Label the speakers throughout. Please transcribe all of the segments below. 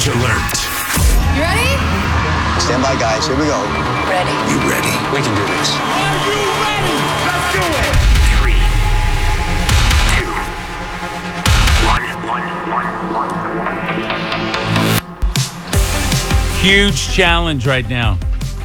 Speaker 1: Challenge alert.
Speaker 2: You ready?
Speaker 3: Stand by, guys. Here we go.
Speaker 2: Ready.
Speaker 1: You ready?
Speaker 3: We can do this.
Speaker 4: Are you ready? Let's do it.
Speaker 1: 3, 2, 1.
Speaker 5: Huge challenge right now.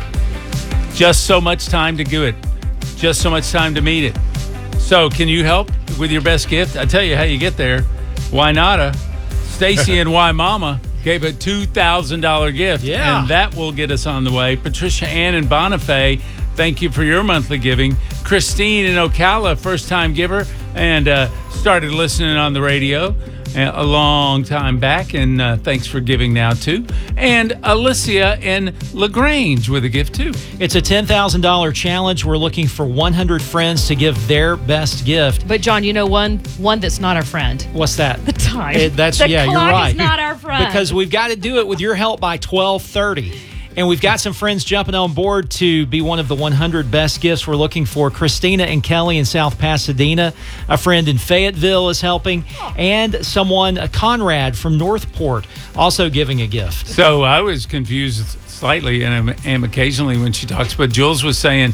Speaker 5: Just so much time to do it. Just so much time to meet it. So can you help with your best gift? I tell you how you get there. Why not? Stacy and Why Mama gave a $2,000 gift.
Speaker 6: Yeah.
Speaker 5: And that will get us on the way. Patricia Ann and Bonifay, thank you for your monthly giving. Christine in Ocala, first-time giver, and started listening on the radio a long time back, and thanks for giving now, too. And Alicia in LaGrange with a gift, too.
Speaker 6: It's a $10,000 challenge. We're looking for 100 friends to give their best gift.
Speaker 7: But, John, you know one that's not our friend.
Speaker 6: What's that?
Speaker 7: The time.
Speaker 6: You're
Speaker 7: clock
Speaker 6: right.
Speaker 7: is not our friend.
Speaker 6: Because we've got to do it with your help by 12:30. And we've got some friends jumping on board to be one of the 100 best gifts we're looking for. Christina and Kelly in South Pasadena. A friend in Fayetteville is helping. And someone, Conrad from Northport, also giving a gift.
Speaker 5: So I was confused slightly, and am occasionally when she talks, but Jules was saying,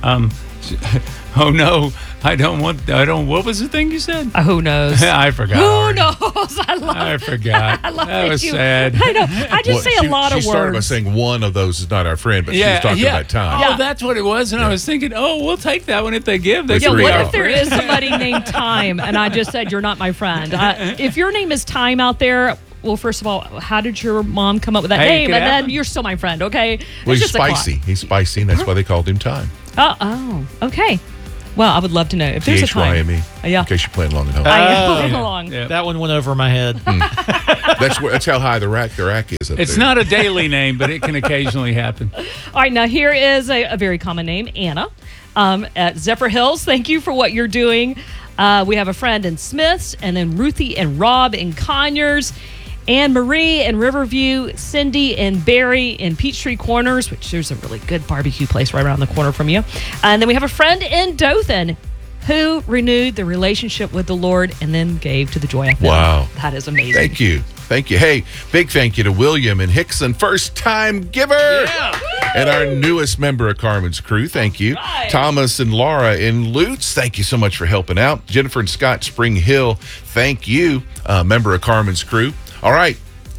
Speaker 5: oh no, I don't, what was the thing you said?
Speaker 7: Who knows?
Speaker 5: I forgot.
Speaker 7: Who knows?
Speaker 5: I forgot.
Speaker 7: I love
Speaker 5: that was
Speaker 7: you.
Speaker 5: sad.
Speaker 7: I know. I just say a lot of words.
Speaker 8: She started by saying one of those is not our friend, but she was talking about time.
Speaker 5: Oh, that's what it was. And I was thinking, we'll take that one if they give. They
Speaker 7: Yeah,
Speaker 8: Three
Speaker 7: what
Speaker 8: out.
Speaker 7: if there is somebody named Time and I just said you're not my friend? If your name is Time out there, well, first of all, how did your mom come up with that
Speaker 5: Hey,
Speaker 7: name?
Speaker 5: could
Speaker 7: And then
Speaker 5: happen.
Speaker 7: you're still my friend, okay?
Speaker 8: Well,
Speaker 7: It's
Speaker 8: he's
Speaker 7: just a clock.
Speaker 8: spicy. He's spicy, and that's why they called him Time.
Speaker 7: Oh, okay. Well, I would love to know if there's a time.
Speaker 8: T-H-Y-M-E.
Speaker 7: Yeah.
Speaker 8: In case you're playing along at home.
Speaker 7: I know along.
Speaker 5: Yeah.
Speaker 6: That one went over my head.
Speaker 8: That's how high the rack is up
Speaker 5: It's
Speaker 8: there.
Speaker 5: not a daily name, but it can occasionally happen.
Speaker 7: All right, now here is a very common name, Anna, at Zephyr Hills. Thank you for what you're doing. We have a friend in Smiths, and then Ruthie and Rob in Conyers, Anne Marie in Riverview, Cindy and Barry in Peachtree Corners, which there's a really good barbecue place right around the corner from you. And then we have a friend in Dothan who renewed the relationship with the Lord and then gave to the Joy FM.
Speaker 8: Wow.
Speaker 7: That is amazing.
Speaker 8: Thank you. Thank you. Hey, big thank you to William and Hickson, first-time giver.
Speaker 5: Yeah.
Speaker 8: And our newest member of Carmen's crew, thank you.
Speaker 7: Right.
Speaker 8: Thomas and Laura in Lutz, thank you so much for helping out. Jennifer and Scott Spring Hill, thank you, member of Carmen's crew. All right,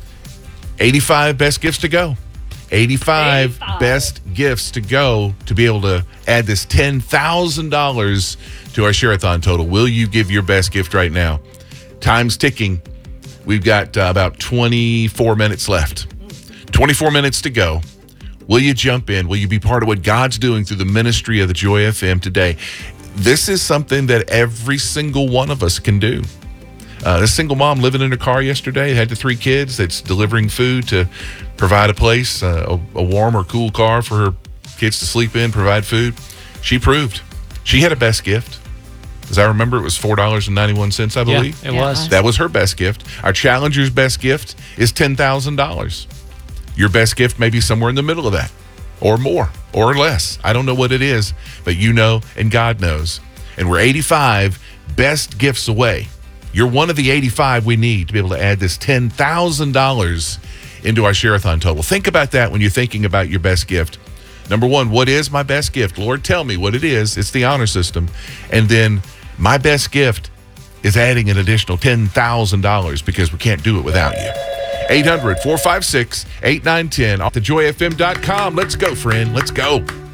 Speaker 8: 85 best gifts to go. 85 best gifts to go to be able to add this $10,000 to our Share-a-thon total. Will you give your best gift right now? Time's ticking. We've got about 24 minutes left. 24 minutes to go. Will you jump in? Will you be part of what God's doing through the ministry of the Joy FM today? This is something that every single one of us can do. This single mom living in her car yesterday, had the 3 kids, that's delivering food to provide a place, a warm or cool car for her kids to sleep in, provide food. She proved she had a best gift. As I remember, it was $4.91, I believe.
Speaker 6: Yeah, it was.
Speaker 8: That was her best gift. Our challenger's best gift is $10,000. Your best gift may be somewhere in the middle of that, or more, or less. I don't know what it is, but you know and God knows. And we're 85 best gifts away. You're one of the 85 we need to be able to add this $10,000 into our Share-a-thon total. Think about that when you're thinking about your best gift. Number one, what is my best gift? Lord, tell me what it is. It's the honor system. And then my best gift is adding an additional $10,000 because we can't do it without you. 800-456-8910 off thejoyfm.com. Let's go, friend. Let's go.